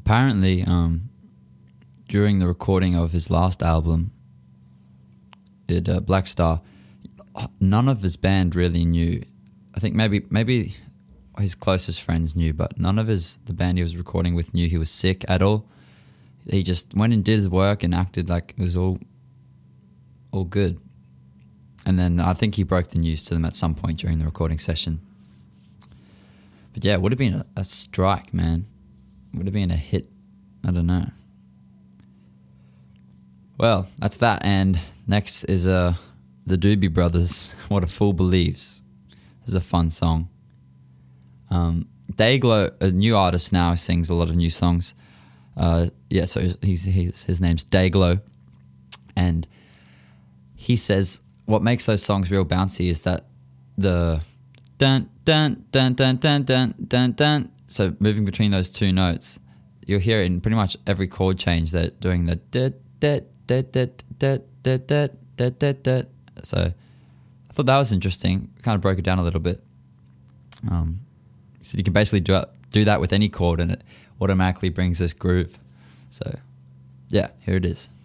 apparently, during the recording of his last album, Black Star, none of his band really knew. I think maybe his closest friends knew, but none of the band he was recording with knew he was sick at all. He just went and did his work and acted like it was all good. And then I think he broke the news to them at some point during the recording session. But yeah, it would have been a strike, man. It would have been a hit. I don't know. Well, that's that. And next is the Doobie Brothers, What a Fool Believes. This is a fun song. Dayglow, a new artist now, sings a lot of new songs. So his name's Dayglow. And he says what makes those songs real bouncy is that the dun dun dun dun dun dun dun dun. So moving between those two notes, you'll hear it in pretty much every chord change. They're doing the da da da da da da da da da da. So I thought that was interesting. Kind of broke it down a little bit. So you can basically do that with any chord, and it automatically brings this groove. So yeah, here it is.